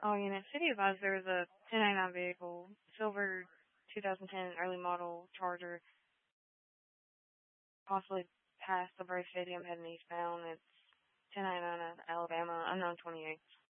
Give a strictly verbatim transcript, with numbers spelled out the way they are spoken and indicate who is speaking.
Speaker 1: Oh, you know, City of Oz, there was a ten ninety-nine vehicle, silver twenty ten early model Charger, possibly past the Braves Stadium heading eastbound. It's ten ninety-nine out of Alabama, unknown twenty-eight.